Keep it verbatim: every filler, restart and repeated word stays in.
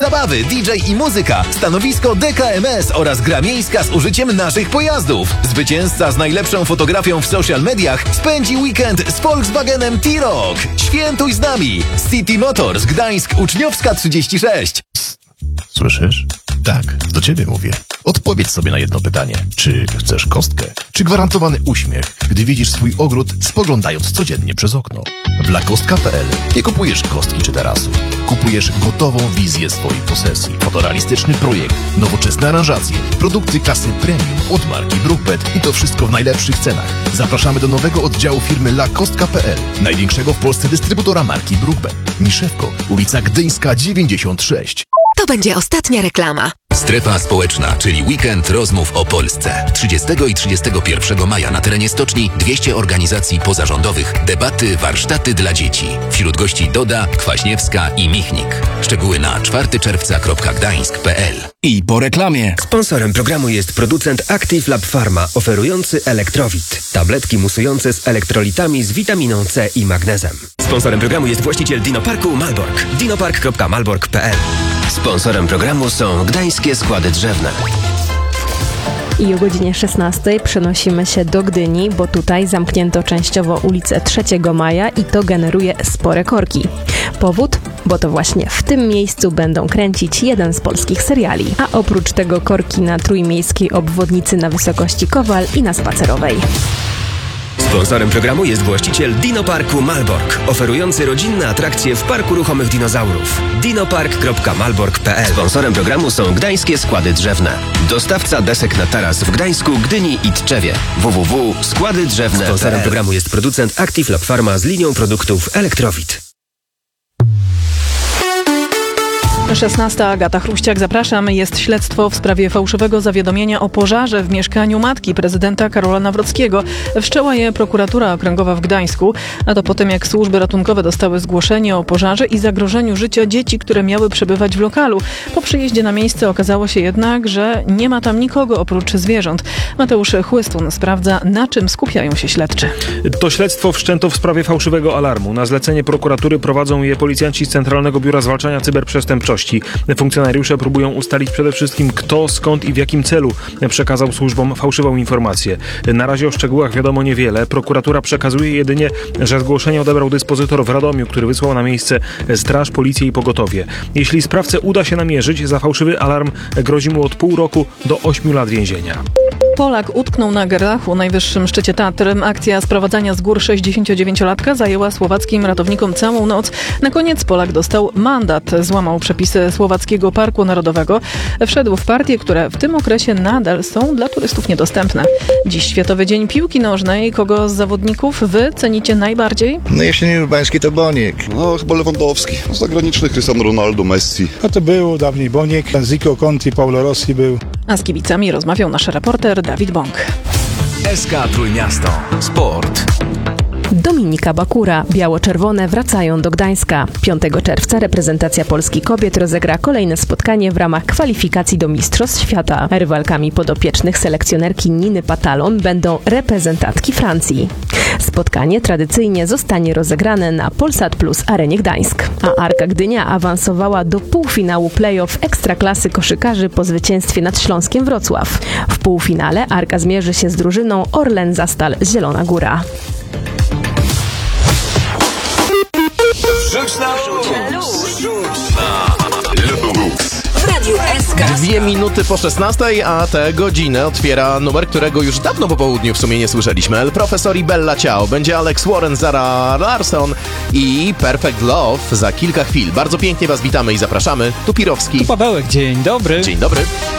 zabawy, D J i muzyka, stanowisko D K M S oraz gra miejska z użyciem naszych pojazdów. Zwycięzca z najlepszą fotografią w social mediach spędzi weekend z Volkswagenem T-Roc. Świętuj z nami! City Motors, Gdańsk, Uczniowska trzydzieści sześć. Słyszysz? Tak, do ciebie mówię. Odpowiedz sobie na jedno pytanie. Czy chcesz kostkę? Czy gwarantowany uśmiech, gdy widzisz swój ogród, spoglądając codziennie przez okno? W lakostka kropka p l nie kupujesz kostki czy tarasu. Kupujesz gotową wizję swojej posesji. Fotorealistyczny projekt, nowoczesne aranżacje, produkty klasy premium od marki Brookbet i to wszystko w najlepszych cenach. Zapraszamy do nowego oddziału firmy lakostka kropka p l, największego w Polsce dystrybutora marki Brookbet. Niszewko, ulica Gdyńska dziewięćdziesiąt sześć. To będzie ostatnia reklama. Strefa społeczna, czyli weekend rozmów o Polsce. trzydziestego i trzydziestego pierwszego maja na terenie Stoczni dwieście organizacji pozarządowych, debaty, warsztaty dla dzieci. Wśród gości Doda, Kwaśniewska i Michnik. Szczegóły na czwartego czerwca kropka gdańsk kropka p l. I po reklamie. Sponsorem programu jest producent Active Lab Pharma, oferujący Elektrowit. Tabletki musujące z elektrolitami z witaminą C i magnezem. Sponsorem programu jest właściciel Dinoparku Malbork. dinopark kropka malbork kropka p l. Sponsorem programu są Gdańskie Składy Drzewne. I o godzinie szesnastej przenosimy się do Gdyni, bo tutaj zamknięto częściowo ulicę trzeciego maja i to generuje spore korki. Powód? Bo to właśnie w tym miejscu będą kręcić jeden z polskich seriali. A oprócz tego korki na trójmiejskiej obwodnicy na wysokości Kowal i na Spacerowej. Sponsorem programu jest właściciel Dinoparku Malbork, oferujący rodzinne atrakcje w Parku Ruchomych Dinozaurów. dinopark kropka malbork kropka p l. Sponsorem programu są Gdańskie Składy Drzewne. Dostawca desek na taras w Gdańsku, Gdyni i Tczewie. w w w kropka składy drzewne kropka p l. Sponsorem programu jest producent Active Lab Pharma z linią produktów Elektrowit. szesnasta. Agata Chruściak, zapraszam. Jest śledztwo w sprawie fałszywego zawiadomienia o pożarze w mieszkaniu matki prezydenta Karola Nawrockiego. Wszczęła je prokuratura okręgowa w Gdańsku, a to po tym, jak służby ratunkowe dostały zgłoszenie o pożarze i zagrożeniu życia dzieci, które miały przebywać w lokalu. Po przyjeździe na miejsce okazało się jednak, że nie ma tam nikogo oprócz zwierząt. Mateusz Chłystun sprawdza, na czym skupiają się śledczy. To śledztwo wszczęto w sprawie fałszywego alarmu. Na zlecenie prokuratury prowadzą je policjanci z Centralnego Biura Zwalczania Cyberprzestępczości. Funkcjonariusze próbują ustalić przede wszystkim, kto, skąd i w jakim celu przekazał służbom fałszywą informację. Na razie o szczegółach wiadomo niewiele. Prokuratura przekazuje jedynie, że zgłoszenie odebrał dyspozytor w Radomiu, który wysłał na miejsce straż, policję i pogotowie. Jeśli sprawcę uda się namierzyć, za fałszywy alarm grozi mu od pół roku do ośmiu lat więzienia. Polak utknął na Gerlachu, najwyższym szczycie Tatr. Akcja sprowadzania z gór sześćdziesięciodziewięciolatka zajęła słowackim ratownikom całą noc. Na koniec Polak dostał mandat. Złamał przepisy Słowackiego Parku Narodowego. Wszedł w partie, które w tym okresie nadal są dla turystów niedostępne. Dziś Światowy Dzień Piłki Nożnej. Kogo z zawodników wy cenicie najbardziej? No jeśli nie urbański, to Boniek. No chyba Lewandowski. Zagraniczny Cristiano Ronaldo, Messi. A to był dawniej Boniek, Zico Conti, Paulo Rossi był. A z kibicami rozmawiał nasz reporter Dawid Bąk. S K Trójmiasto. Sport. Dominika Bakura. Biało-czerwone wracają do Gdańska. piątego czerwca reprezentacja Polski kobiet rozegra kolejne spotkanie w ramach kwalifikacji do Mistrzostw Świata. Rywalkami podopiecznych selekcjonerki Niny Patalon będą reprezentantki Francji. Spotkanie tradycyjnie zostanie rozegrane na Polsat Plus Arenie Gdańsk. A Arka Gdynia awansowała do półfinału play-off Ekstraklasy koszykarzy po zwycięstwie nad Śląskiem Wrocław. W półfinale Arka zmierzy się z drużyną Orlen Zastal z Zielona Góra. Rzuć na Dwie minuty po szesnastej, a tę godzinę otwiera numer, którego już dawno po południu w sumie nie słyszeliśmy. El Profesor i Bella Ciao. Będzie Alex Warren, Zara Larsson i Perfect Love za kilka chwil. Bardzo pięknie was witamy i zapraszamy. Tu Pirowski. Tu Pawełek, dzień dobry. Dzień dobry.